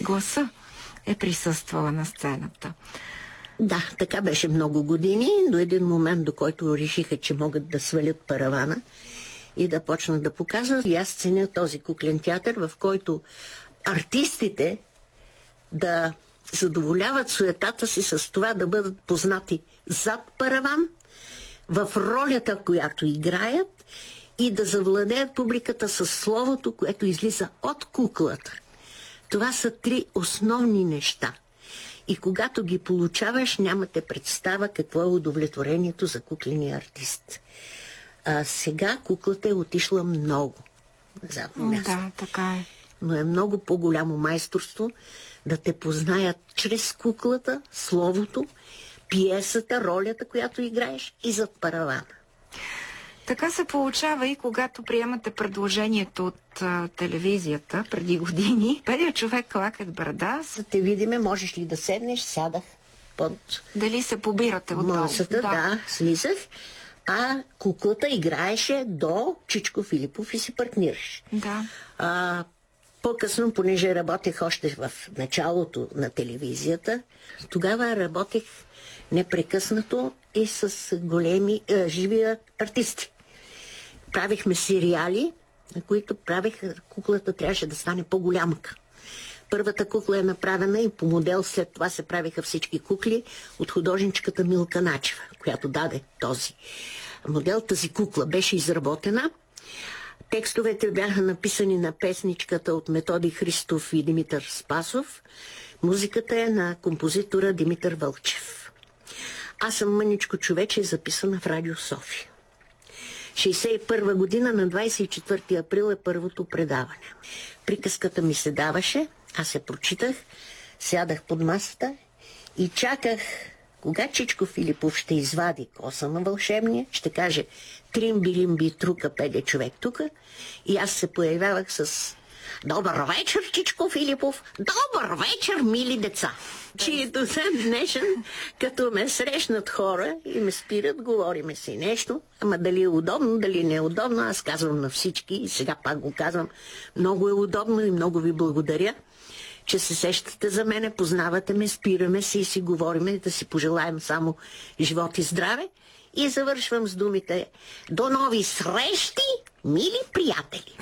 гласа е присъствала на сцената. Да, така беше много години, до един момент, до който решиха, че могат да свалят паравана и да почнат да показват. И аз ценя този куклен театър, в който артистите да задоволяват суетата си с това да бъдат познати зад параван, в ролята, която играят, и да завладеят публиката със словото, което излиза от куклата. Това са три основни неща. И когато ги получаваш, нямате представа какво е удовлетворението за кукления артист. Сега куклата е отишла много на задно място. Да, така е. Но е много по-голямо майсторство да те познаят чрез куклата, словото, пиесата, ролята, която играеш, и зад паравана. Така се получава и когато приемате предложението от телевизията преди години. Петя човек, лакът брада. За те видиме, можеш ли да седнеш? Сядах под... Дали се побирате отдолу? Масата, да, слизах. А куклата играеше до Чичко Филипов и си партнираш. Да. По-късно, понеже работех още в началото на телевизията, тогава работех непрекъснато и с големи живи артисти. Правихме сериали, на които куклата трябваше да стане по-голямка. Първата кукла е направена и по модел след това се правиха всички кукли от художничката Милка Начева, която даде този модел. Тази кукла беше изработена. Текстовете бяха написани на песничката от Методи Христов и Димитър Спасов. Музиката е на композитора Димитър Вълчев. Аз съм мъничко човече, записана в Радио София. 1961 година на 24 април е първото предаване. Приказката ми се даваше, аз се прочитах, сядах под масата и чаках кога Чичко Филипов ще извади коса на вълшебния, ще каже трим-билим-би трука педе човек тука, и аз се появявах с добър вечер, Чичко Филипов, добър вечер, мили деца. Чието ден днешен, като ме срещнат хора и ме спират, говориме си нещо, ама дали е удобно, дали не е удобно, аз казвам на всички и сега пак го казвам, много е удобно и много ви благодаря, че се сещате за мене, познавате ме, спираме се и си говориме, да си пожелаем само живот и здраве. И завършвам с думите: до нови срещи, мили приятели!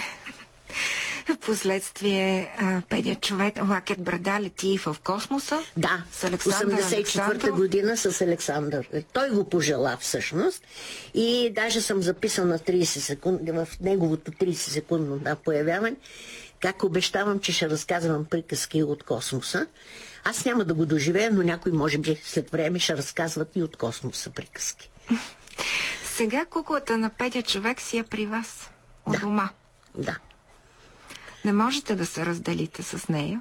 Впоследствие Петя човек, лакът брада лети в космоса. Да, 84-та година с Александър. Той го пожела всъщност. И даже съм записана 30 секунди в неговото 30-секундно появяване, как обещавам, че ще разказвам приказки от космоса. Аз няма да го доживея, но някой може би след време ще разказват и от космоса приказки. Сега куклата на Петя човек си е при вас. От дома. Да. Не можете да се разделите с нея?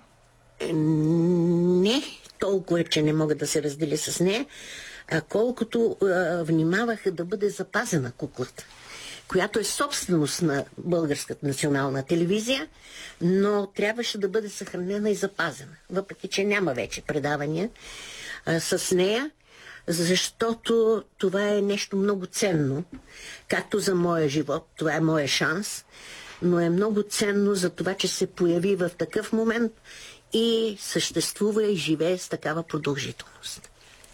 Не, толкова, че не мога да се разделя с нея, колкото внимаваха да бъде запазена куклата, която е собственост на Българската национална телевизия, но трябваше да бъде съхранена и запазена, въпреки че няма вече предавания с нея, защото това е нещо много ценно, както за моя живот, това е моя шанс, но е много ценно за това, че се появи в такъв момент и съществува и живее с такава продължителност.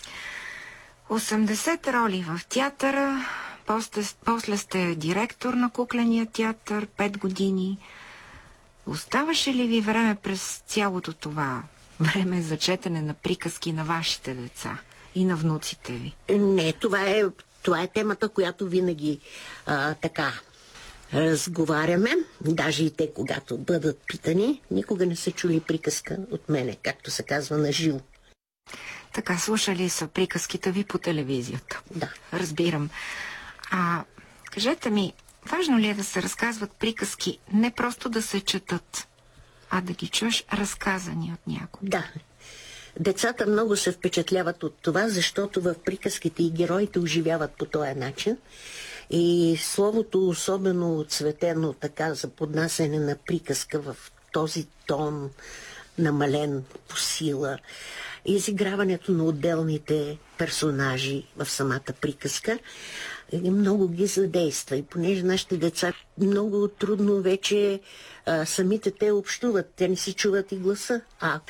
80 роли в театъра, после сте директор на кукления театър, 5 години. Оставаше ли ви време през цялото това време за четене на приказки на вашите деца и на внуците ви? Не, това е темата, която винаги така разговаряме. Даже и те, когато бъдат питани, никога не са чули приказка от мене, както се казва, на живо. Така, слушали са приказките ви по телевизията. Да. Разбирам. Кажете ми, важно ли е да се разказват приказки, не просто да се четат, а да ги чуеш разказани от някой? Да. Децата много се впечатляват от това, защото в приказките и героите оживяват по този начин. И словото, особено отцветено така за поднасене на приказка в този тон, намален по сила, изиграването на отделните персонажи в самата приказка, много ги задейства. И понеже нашите деца много трудно вече самите те общуват, те не си чуват и гласа.